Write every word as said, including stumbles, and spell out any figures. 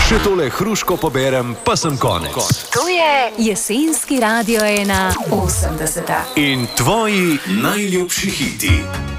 Še tole hruško poberem, pa sem konec. To je jesenski Radio ena osemdeseta. In tvoji najljubši hiti.